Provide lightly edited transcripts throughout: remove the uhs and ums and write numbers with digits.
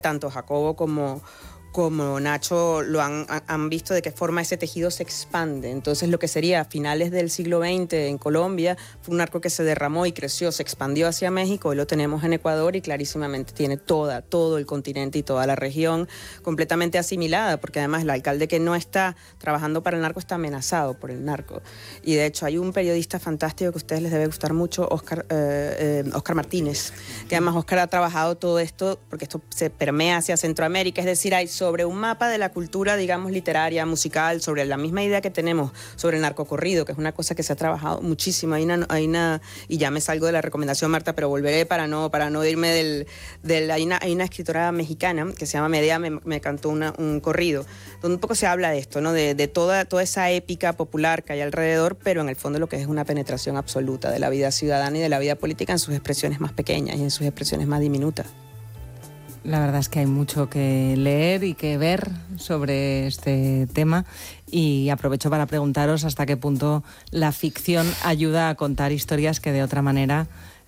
tanto Jacobo como Nacho lo han visto de qué forma ese tejido se expande. Entonces lo que sería a finales del siglo XX en Colombia fue un narco que se derramó y creció, se expandió hacia México. Hoy lo tenemos en Ecuador y clarísimamente tiene todo el continente y toda la región completamente asimilada, porque además el alcalde que no está trabajando para el narco está amenazado por el narco. Y de hecho hay un periodista fantástico que a ustedes les debe gustar mucho, Oscar Martínez, que además Oscar ha trabajado todo esto porque esto se permea hacia Centroamérica, es decir, hay sobre un mapa de la cultura, digamos, literaria, musical, sobre la misma idea que tenemos sobre el narcocorrido, que es una cosa que se ha trabajado muchísimo. Hay una y ya me salgo de la recomendación, Marta, pero volveré para no irme hay una escritora mexicana que se llama Medea, me cantó un corrido, donde un poco se habla de esto, ¿no? De toda esa épica popular que hay alrededor, pero en el fondo lo que es una penetración absoluta de la vida ciudadana y de la vida política en sus expresiones más pequeñas y en sus expresiones más diminutas. La verdad es que hay mucho que leer y que ver sobre este tema, y aprovecho para preguntaros hasta qué punto la ficción ayuda a contar historias que de otra manera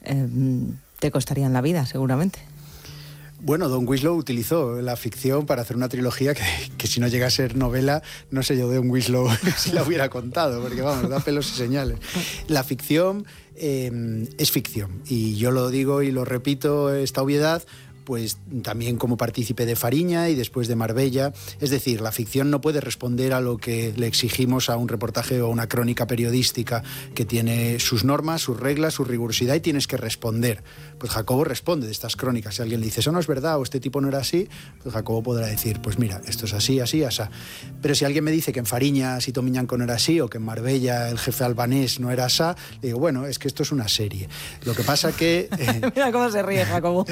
te costarían la vida, seguramente. Bueno, Don Winslow utilizó la ficción para hacer una trilogía que si no llega a ser novela, no sé yo de Don Winslow si la hubiera contado, porque vamos, da pelos y señales. La ficción es ficción, y yo lo digo y lo repito, esta obviedad, pues también como partícipe de Fariña y después de Marbella. Es decir, la ficción no puede responder a lo que le exigimos a un reportaje o una crónica periodística, que tiene sus normas, sus reglas, su rigurosidad, y tienes que responder. Pues Jacobo responde de estas crónicas. Si alguien le dice, eso no es verdad, o este tipo no era así, pues Jacobo podrá decir, pues mira, esto es así, así, así. Pero si alguien me dice que en Fariña Sito Miñanco no era así, o que en Marbella el jefe albanés no era así, le digo, bueno, es que esto es una serie. Lo que pasa que... Mira cómo se ríe Jacobo.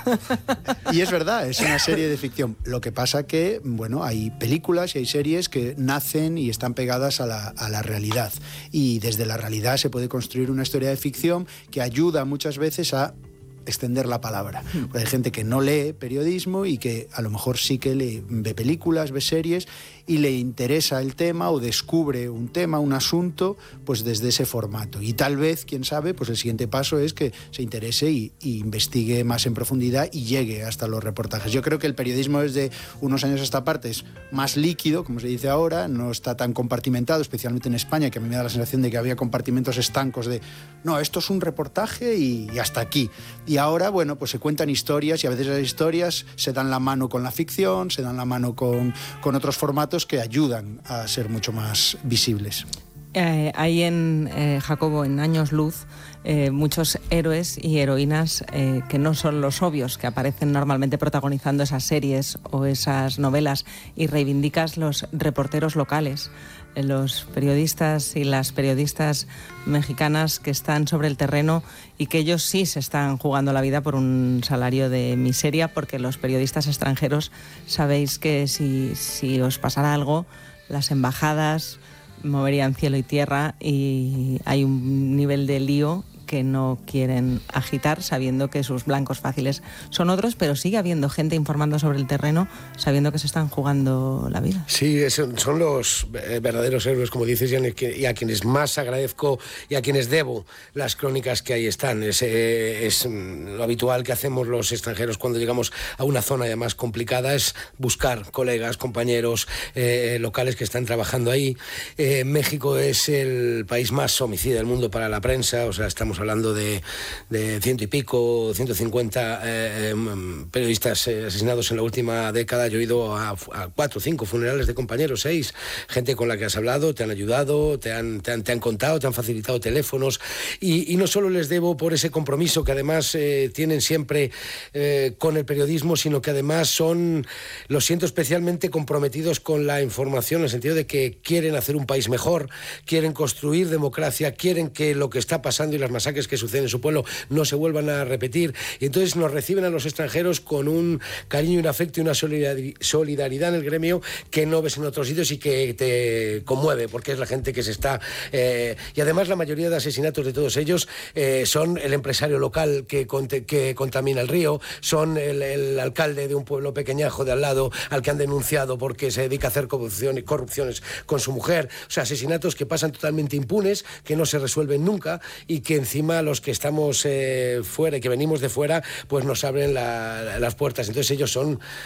Y es verdad, es una serie de ficción. Lo que pasa que, bueno, hay películas y hay series que nacen y están pegadas a la realidad. Y desde la realidad se puede construir una historia de ficción que ayuda muchas veces a extender la palabra. Pues hay gente que no lee periodismo y que a lo mejor sí que ve películas, ve series y le interesa el tema o descubre un tema, un asunto, pues desde ese formato. Y tal vez, quién sabe, pues el siguiente paso es que se interese y investigue más en profundidad y llegue hasta los reportajes. Yo creo que el periodismo desde unos años a esta parte es más líquido, como se dice ahora, no está tan compartimentado, especialmente en España, que a mí me da la sensación de que había compartimentos estancos de, no, esto es un reportaje y hasta aquí. Y ahora, bueno, pues se cuentan historias y a veces las historias se dan la mano con la ficción, se dan la mano con otros formatos que ayudan a ser mucho más visibles. Hay en Jacobo, en Años Luz, muchos héroes y heroínas que no son los obvios, que aparecen normalmente protagonizando esas series o esas novelas, y reivindicas los reporteros locales, los periodistas y las periodistas mexicanas que están sobre el terreno y que ellos sí se están jugando la vida por un salario de miseria, porque los periodistas extranjeros sabéis que si os pasara algo, las embajadas moverían cielo y tierra, y hay un nivel de lío que no quieren agitar, sabiendo que sus blancos fáciles son otros, pero sigue habiendo gente informando sobre el terreno sabiendo que se están jugando la vida. Sí, son los verdaderos héroes, como dices, y a quienes más agradezco y a quienes debo las crónicas que ahí están. Es lo habitual que hacemos los extranjeros cuando llegamos a una zona ya más complicada, es buscar colegas, compañeros locales que están trabajando ahí. México es el país más homicida del mundo para la prensa, o sea, estamos hablando de 100 y pico, 150 periodistas asesinados en la última década. Yo he ido a 4 o 5 funerales de compañeros, 6, gente con la que has hablado, te han ayudado, te han contado, te han facilitado teléfonos, y no solo les debo por ese compromiso que además tienen siempre con el periodismo, sino que además son, lo siento, especialmente comprometidos con la información, en el sentido de que quieren hacer un país mejor, quieren construir democracia, quieren que lo que está pasando y las masacres que suceden en su pueblo no se vuelvan a repetir, y entonces nos reciben a los extranjeros con un cariño y un afecto y una solidaridad en el gremio que no ves en otros sitios y que te conmueve, porque es la gente que se está... y además la mayoría de asesinatos de todos ellos son el empresario local que contamina el río, son el alcalde de un pueblo pequeñajo de al lado al que han denunciado porque se dedica a hacer corrupciones con su mujer. O sea, asesinatos que pasan totalmente impunes, que no se resuelven nunca y que encima encima los que estamos fuera y que venimos de fuera, pues nos abren las puertas. Entonces ellos son